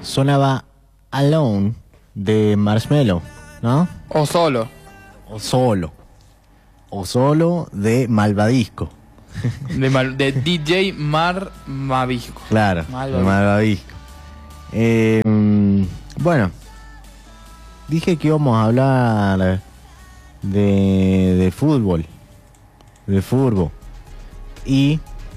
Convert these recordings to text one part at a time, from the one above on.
sonaba Alone de Marshmello, ¿no? O Solo. O Solo de Malvadisco. De DJ Malvavisco. Claro, de Malvadisco. Bueno, dije que íbamos a hablar de fútbol. De fútbol. Y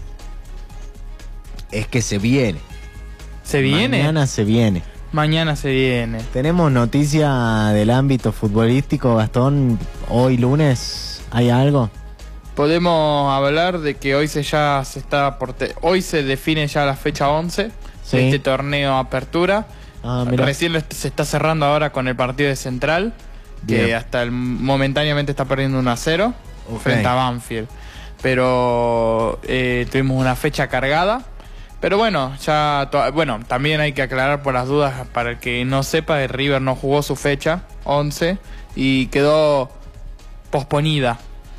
es que se viene. ¿Se viene? Mañana se viene. viene. Tenemos noticia del ámbito futbolístico, Gastón. Hoy lunes, ¿hay algo? Podemos hablar de que hoy hoy se define ya la fecha 11 Sí. de este torneo Apertura. Recién se está cerrando ahora con el partido de Central, que Bien. momentáneamente está perdiendo 1-0 frente a Banfield. Pero tuvimos una fecha cargada. Pero bueno, también hay que aclarar por las dudas, para el que no sepa, el River no jugó su fecha 11 y quedó posponida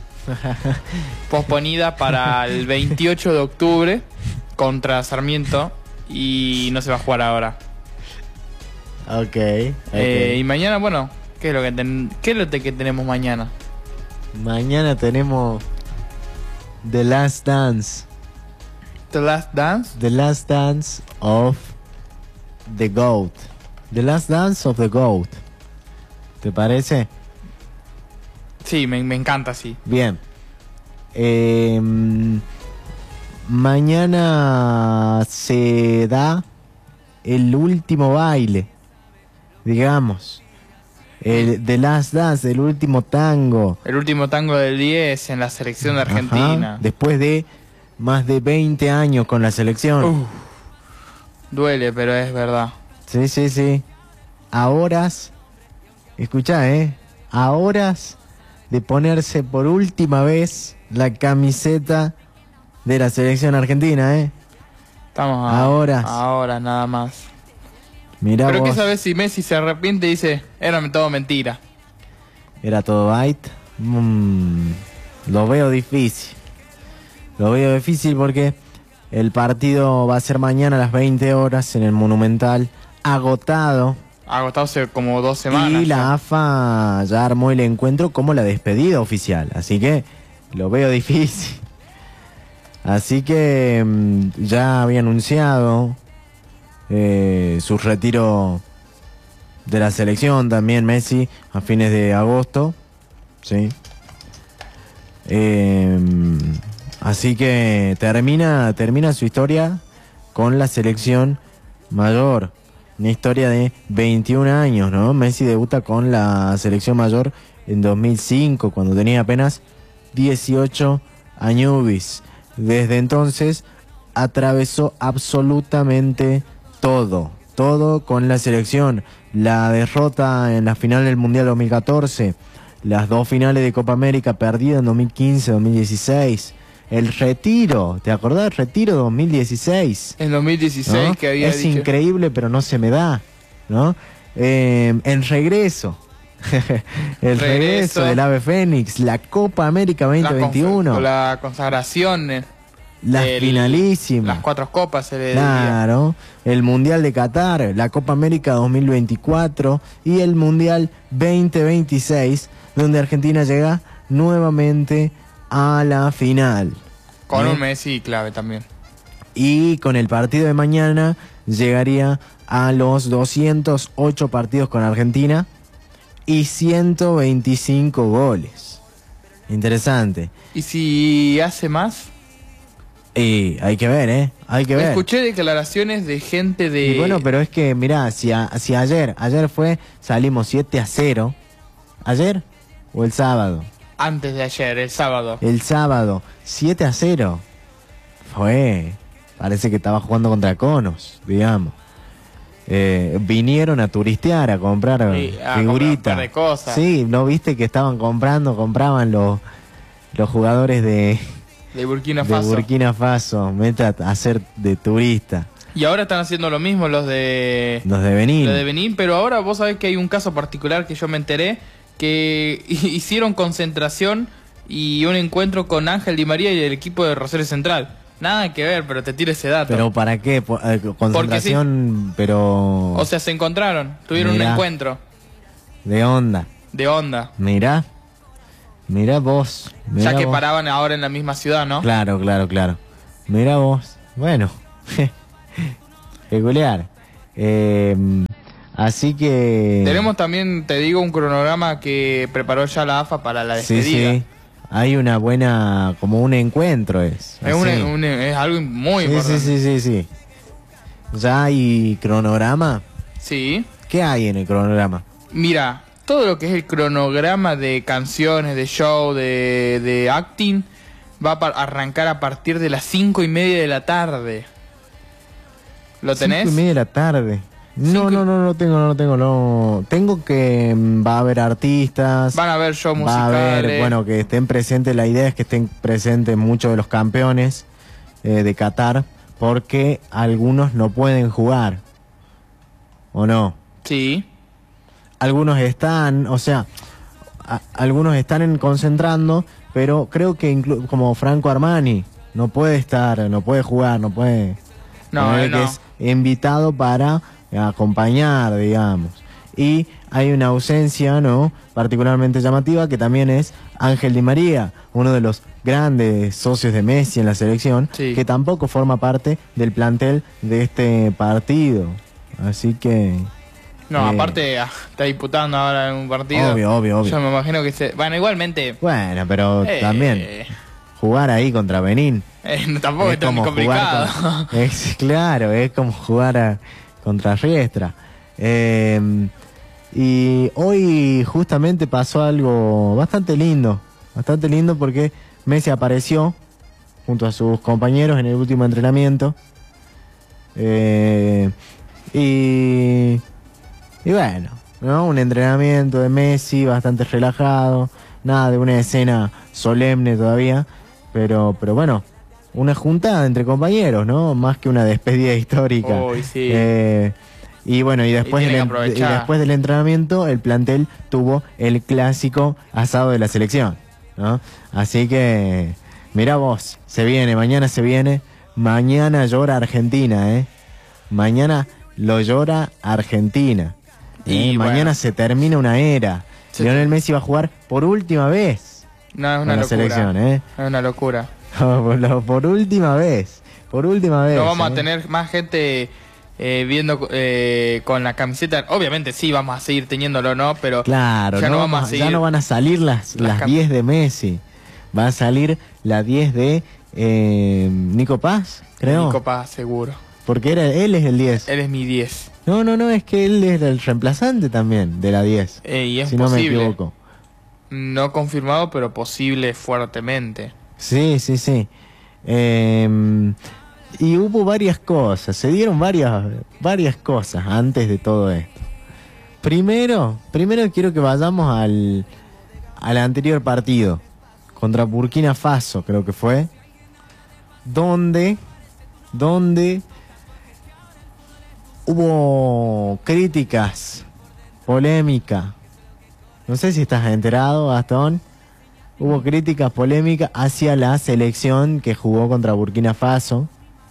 para el 28 de octubre contra Sarmiento, y no se va a jugar ahora. Okay. Y mañana, bueno, ¿qué es lo que tenemos mañana? Mañana tenemos The Last Dance. The Last Dance. The Last Dance of the GOAT. The Last Dance of the GOAT. ¿Te parece? Sí, me encanta, sí. Bien. Mañana se da el último baile, digamos. The Last Dance, el último tango. El último tango del 10 en la selección de Argentina. Ajá, después de más de 20 años con la selección. Duele, pero es verdad. Sí. A horas, escuchá, a horas de ponerse por última vez la camiseta de la selección argentina, Estamos ahora nada más. Mirá pero vos. ¿qué sabes si Messi se arrepiente y dice, era todo mentira? Era todo bait. Lo veo difícil. Porque el partido va a ser mañana a las 20 horas en el Monumental, agotado. Agotado hace como 2 semanas. Y la AFA ya armó el encuentro como la despedida oficial. Así que lo veo difícil. Así que ya había anunciado su retiro de la selección también Messi a fines de agosto. Sí. Así que termina su historia con la selección mayor. Una historia de 21 años, ¿no? Messi debuta con la selección mayor en 2005, cuando tenía apenas 18 años. Desde entonces atravesó absolutamente todo con la selección. La derrota en la final del Mundial 2014, las 2 finales de Copa América perdidas en 2015, 2016. El retiro, ¿te acordás del retiro 2016? En 2016, ¿no? Que había dicho. Increíble, pero no se me da, ¿no? El regreso. El regreso del Ave Fénix, la Copa América 2021. La consagración. Las finalísimas. Las 4 copas se le Claro. El Mundial de Qatar, la Copa América 2024 y el Mundial 2026, donde Argentina llega nuevamente a la final. Con un Messi clave también. Y con el partido de mañana llegaría a los 208 partidos con Argentina y 125 goles. Interesante. ¿Y si hace más? Hay que ver, hay que ver. Escuché declaraciones de gente de... Y bueno, pero es que, mirá, si ayer salimos 7-0, ¿ayer o el sábado? Antes de ayer, el sábado. El sábado, 7-0. Parece que estaba jugando contra Conos, digamos. Vinieron a turistear, a comprar figuritas. De cosas. Sí, ¿no viste que compraban los jugadores de Burkina Faso? De Burkina Faso, meta a hacer de turista. Y ahora están haciendo lo mismo los de Benín. Los de Benín, pero ahora vos sabés que hay un caso particular que yo me enteré, que hicieron concentración y un encuentro con Ángel Di María y el equipo de Rosario Central. Nada que ver, pero te tiro ese dato. ¿Pero para qué? Concentración, sí. pero... O sea, se encontraron, tuvieron un encuentro. De onda. De onda. Mirá vos. Ya que paraban ahora en la misma ciudad, ¿no? Claro. Mirá vos. Bueno, peculiar. Así que... Tenemos también, te digo, un cronograma que preparó ya la AFA para la despedida. Sí. Hay una buena, como un encuentro es algo muy importante. Sí. ¿Ya hay cronograma? Sí. ¿Qué hay en el cronograma? Mira, todo lo que es el cronograma de canciones, de show, de acting, va a arrancar a partir de las 5:30 de la tarde. ¿Lo tenés? 5:30 de la tarde. No lo tengo. Tengo que va a haber artistas. Van a haber shows musicales. Va a haber, bueno, que estén presentes. La idea es que estén presentes muchos de los campeones de Qatar, porque algunos no pueden jugar. ¿O no? Sí. Algunos están, o sea, algunos están concentrando, pero creo que como Franco Armani no puede jugar, no puede. No. Que es invitado para acompañar, digamos. Y hay una ausencia, ¿no?, particularmente llamativa, que también es Ángel Di María, uno de los grandes socios de Messi en la selección, sí, que tampoco forma parte del plantel de este partido. Así que... No, aparte está disputando ahora en un partido. Obvio. Yo me imagino que bueno, igualmente... Bueno, pero también jugar ahí contra Benín... tampoco es tan complicado. Claro, es como jugar contra Riestra. Y hoy justamente pasó algo bastante lindo porque Messi apareció junto a sus compañeros en el último entrenamiento. Y bueno, ¿no? Un entrenamiento de Messi bastante relajado, nada de una escena solemne todavía, pero bueno, una juntada entre compañeros, ¿no? Más que una despedida histórica. Sí. Y bueno, y después del entrenamiento, el plantel tuvo el clásico asado de la selección, ¿no? Así que, mirá vos, mañana llora Argentina, mañana lo llora Argentina. Y mañana se termina una era. Lionel Messi va a jugar por última vez. No, es una locura. Selección, Es una locura. Por última vez. No vamos a tener más gente viendo con la camiseta. Obviamente sí, vamos a seguir teniéndolo, ¿no? Pero claro, ya no van a salir las 10 de Messi. Va a salir la 10 de Nico Paz, creo. Nico Paz, seguro. Porque él es el 10. Él es mi 10. No, es que él es el reemplazante también de la 10. Y es si posible. No me equivoco. No confirmado, pero posible fuertemente. Sí. Y hubo varias cosas, se dieron varias cosas antes de todo esto. Primero quiero que vayamos al anterior partido, contra Burkina Faso, creo que fue, donde hubo críticas, polémica. No sé si estás enterado, Gastón. Hubo críticas polémicas hacia la selección que jugó contra Burkina Faso.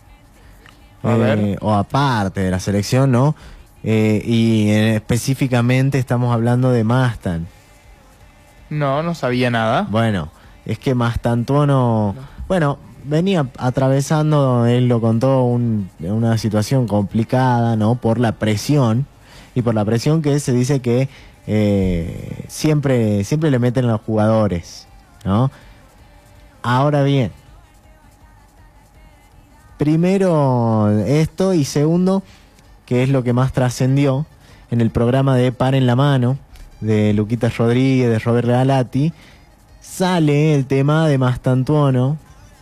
O aparte de la selección, ¿no? Y específicamente estamos hablando de Mastan. No sabía nada. Bueno, es que Mastantuono... Bueno, venía atravesando, él lo contó, una situación complicada, ¿no? Por la presión. Y por la presión que se dice que siempre le meten a los jugadores, ¿no? Ahora bien, primero esto, y segundo, que es lo que más trascendió en el programa de Par en la Mano de Luquitas Rodríguez, de Robert Galati, sale el tema de Mastantuono,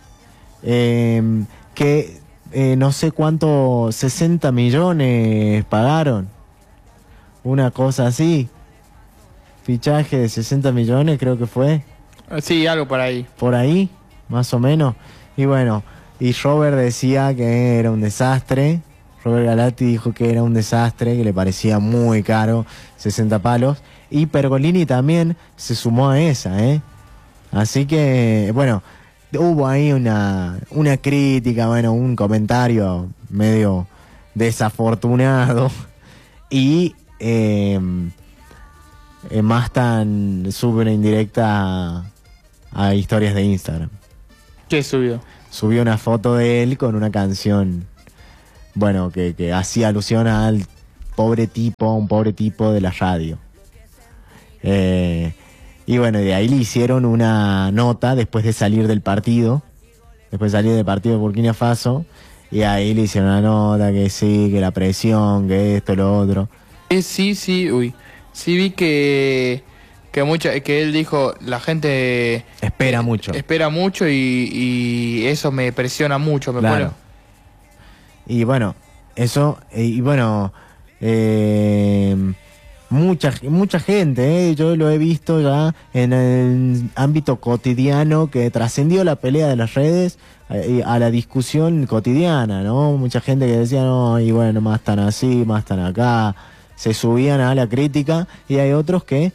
que no sé cuánto, 60 millones pagaron, una cosa así, fichaje de 60 millones creo que fue. Sí, algo por ahí. Por ahí, más o menos. Y bueno, y Robert decía que era un desastre. Robert Galati dijo que era un desastre, que le parecía muy caro, 60 palos. Y Pergolini también se sumó a esa, Así que, bueno, hubo ahí una crítica, bueno, un comentario medio desafortunado y más tan sube una indirecta a historias de Instagram. ¿Qué subió? Subió una foto de él con una canción, bueno, que hacía alusión al un pobre tipo de la radio. Y bueno, de ahí le hicieron una nota después de salir del partido de Burkina Faso, y ahí le hicieron una nota que sí, que la presión, que esto, lo otro. Sí vi que él dijo, la gente espera mucho y eso me presiona mucho, me claro. pone. Y bueno, eso, mucha gente, yo lo he visto ya en el ámbito cotidiano, que trascendió la pelea de las redes a la discusión cotidiana, ¿no? Mucha gente que decía, no, y bueno, más están así, más están acá, se subían a la crítica, y hay otros que,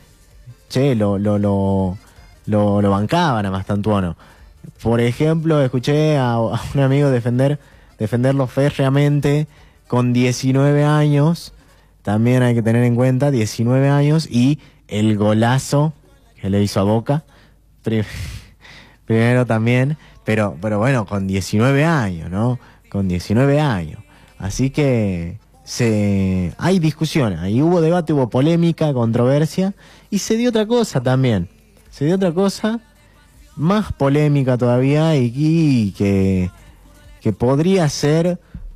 lo bancaban a Mastantuono. Por ejemplo, escuché a un amigo defenderlo férreamente con 19 años, también hay que tener en cuenta, 19 años, y el golazo que le hizo a Boca, primero también, pero bueno, con 19 años, ¿no? Con 19 años. Así que hay discusiones, ahí hubo debate, hubo polémica, controversia, y se dio otra cosa también. Se dio otra cosa, más polémica todavía, y que podría ser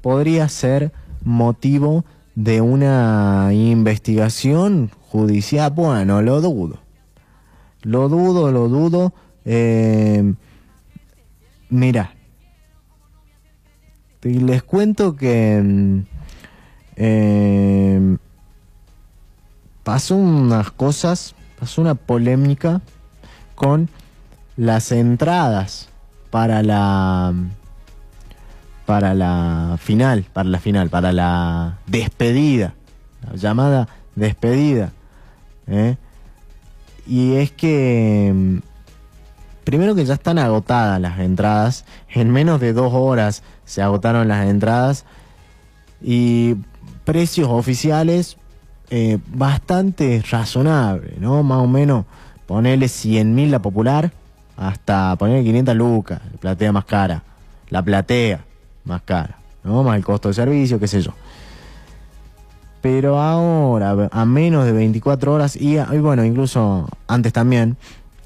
motivo de una investigación judicial. Bueno, lo dudo. Mira, les cuento que pasó una polémica con las entradas para la despedida, la llamada despedida, y es que primero que ya están agotadas las entradas, en menos de 2 horas se agotaron las entradas, y precios oficiales bastante razonables, ¿no? Más o menos ponerle 100.000 la popular, hasta ponerle 500 lucas, la platea más cara, ¿no? Más el costo de servicio, qué sé yo. Pero ahora, a menos de 24 horas, y bueno, incluso antes también,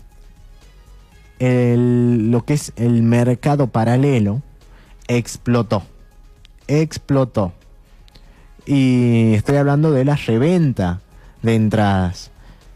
lo que es el mercado paralelo explotó. Y estoy hablando de la reventa de entradas,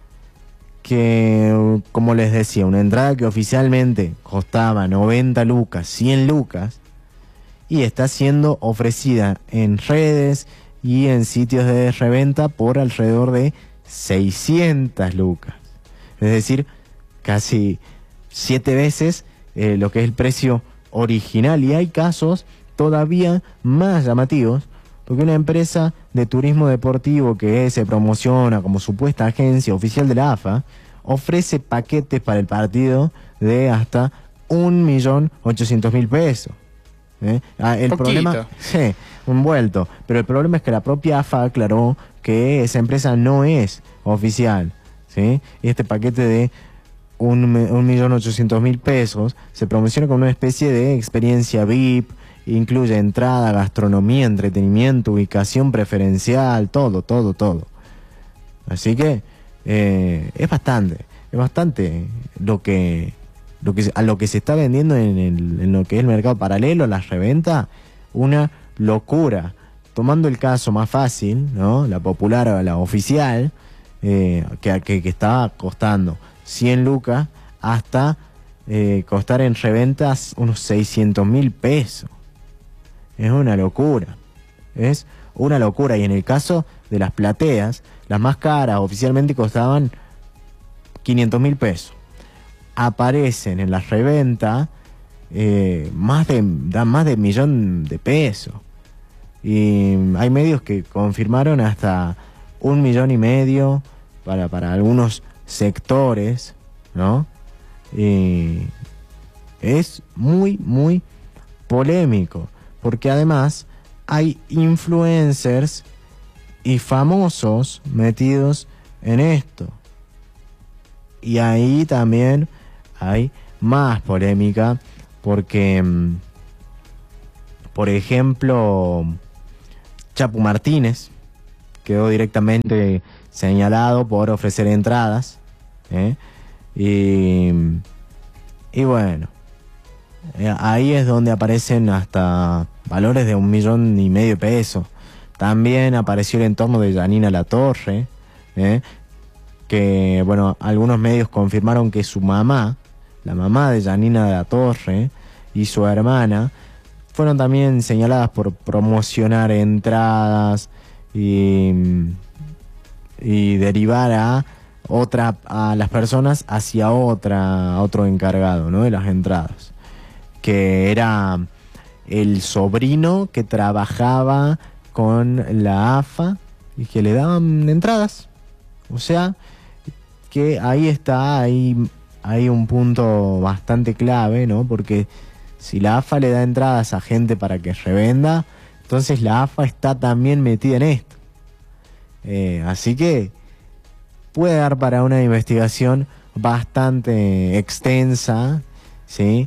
que, como les decía, una entrada que oficialmente costaba 90 lucas, 100 lucas, y está siendo ofrecida en redes y en sitios de reventa por alrededor de 600 lucas. Es decir, casi 7 veces lo que es el precio original. Y hay casos todavía más llamativos, porque una empresa de turismo deportivo que se promociona como supuesta agencia oficial de la AFA ofrece paquetes para el partido de hasta 1.800.000 pesos. El problema, sí, un vuelto, pero el problema es que la propia AFA aclaró que esa empresa no es oficial, ¿sí? Y este paquete de 1.800.000 pesos se promociona como una especie de experiencia VIP, incluye entrada, gastronomía, entretenimiento, ubicación preferencial, todo. Así que es bastante a lo que se está vendiendo en lo que es el mercado paralelo, la reventa, una locura. Tomando el caso más fácil, ¿no? La popular o la oficial, que estaba costando 100 lucas, hasta costar en reventas unos 600.000 pesos. Es una locura. Y en el caso de las plateas, las más caras oficialmente costaban 500.000 pesos. Aparecen en la reventa más de 1.000.000 de pesos. Y hay medios que confirmaron hasta 1.5 millones para algunos sectores, ¿no? es muy, muy polémico, porque además hay influencers y famosos metidos en esto. Y ahí también hay más polémica, porque, por ejemplo, Chapu Martínez quedó directamente señalado por ofrecer entradas, y bueno, ahí es donde aparecen hasta valores de 1,5 millones de pesos. También apareció el entorno de Janina Latorre, que bueno, algunos medios confirmaron que su mamá, la mamá de Janina Latorre, y su hermana fueron también señaladas por promocionar entradas y derivar a las personas hacia otro encargado, ¿no?, de las entradas, que era el sobrino que trabajaba con la AFA y que le daban entradas. O sea, que ahí está, hay un punto bastante clave, ¿no? Porque si la AFA le da entradas a gente para que revenda, entonces la AFA está también metida en esto. Así que puede dar para una investigación bastante extensa, ¿sí?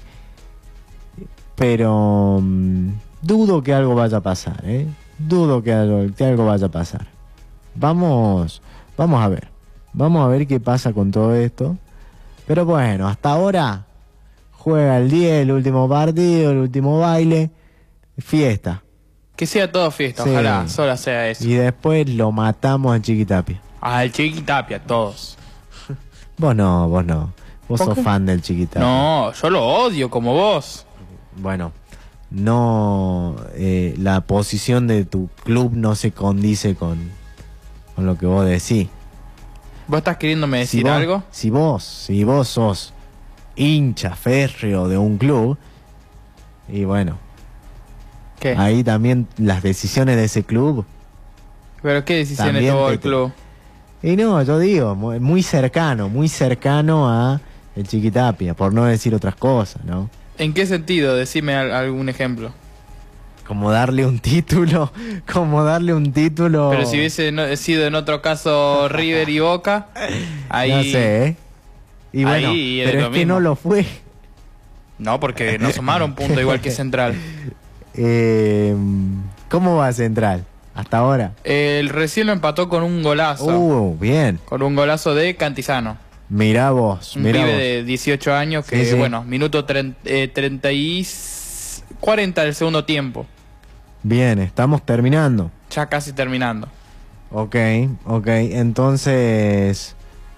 Pero dudo que algo vaya a pasar, dudo que algo vaya a pasar. Vamos a ver qué pasa con todo esto. Pero bueno, hasta ahora juega el 10, el último partido, el último baile, fiesta. Que sea todo fiesta, sí. Ojalá solo sea eso. Y después lo matamos a Chiquitapia. Al Chiquitapia, todos. Vos no. Vos sos fan del Chiquitapia. No, yo lo odio como vos. Bueno, no, la posición de tu club no se condice con lo que vos decís. ¿Vos estás queriéndome decir algo? Si vos sos hincha férreo de un club, y bueno, ¿qué? Ahí también las decisiones de ese club. ¿Pero qué decisiones tuvo el club? Y no, yo digo, muy cercano a el Chiquitapia, por no decir otras cosas, ¿no? ¿En qué sentido? Decime algún ejemplo. Como darle un título. Pero si hubiese sido en otro caso River y Boca, ahí... No sé, Y bueno, pero es que no lo fue. No, porque no sumaron punto igual que Central. ¿Cómo va Central hasta ahora? El recién lo empató con un golazo. Bien. Con un golazo de Cantizano. Mirá vos. Un pibe de 18 años que, sí. Bueno, minuto 30 y 40 del segundo tiempo. Bien, estamos terminando. Ya casi terminando. Ok. Entonces,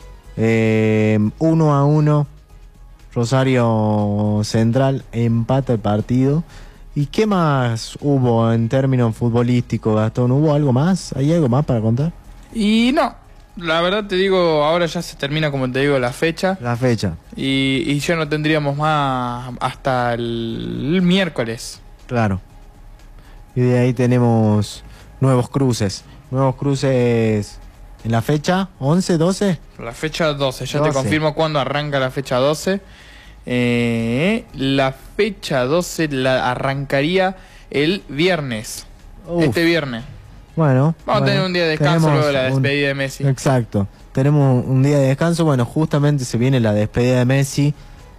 1-1. Rosario Central empata el partido. ¿Y qué más hubo en términos futbolísticos, Gastón? ¿Hubo algo más? ¿Hay algo más para contar? Y no, la verdad te digo, ahora ya se termina, como te digo, la fecha. Y ya no tendríamos más hasta el miércoles. Claro. Y de ahí tenemos nuevos cruces. ¿En la fecha 11, 12? La fecha 12, ya 12. Te confirmo cuándo arranca la fecha 12. La fecha 12 la arrancaría el viernes. Este viernes. Bueno. Vamos a tener un día de descanso luego de la despedida de Messi. Exacto. Tenemos un día de descanso. Bueno, justamente se viene la despedida de Messi.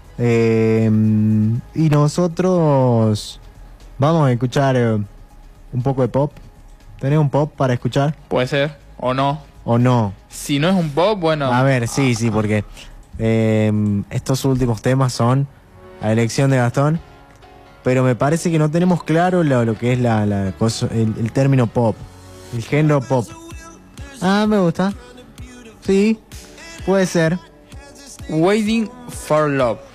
Y nosotros vamos a escuchar un poco de pop. ¿Tenés un pop para escuchar? Puede ser, o no. Si no es un pop, bueno. A ver, sí, porque estos últimos temas son a elección de Gastón, pero me parece que no tenemos claro lo que es el término pop, el género pop. Me gusta. Sí, puede ser. Waiting for Love.